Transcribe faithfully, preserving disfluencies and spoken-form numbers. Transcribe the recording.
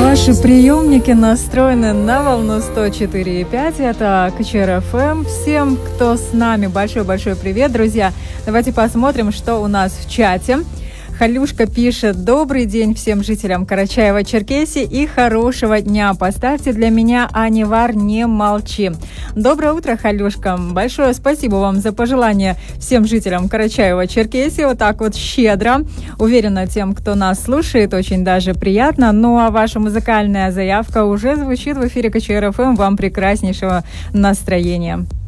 Ваши приемники настроены на волну сто четыре и пять. Это КЧР-ФМ. Всем, кто с нами, большой-большой привет, друзья. Давайте посмотрим, что у нас в чате. Халюшка пишет: добрый день всем жителям Карачаева-Черкесии и хорошего дня. Поставьте для меня Анивар «Не молчи». Доброе утро, Халюшка. Большое спасибо вам за пожелание всем жителям Карачаева-Черкесии. Вот так вот щедро. Уверена, тем, кто нас слушает, очень даже приятно. Ну а ваша музыкальная заявка уже звучит в эфире КЧР-ФМ. Вам прекраснейшего настроения.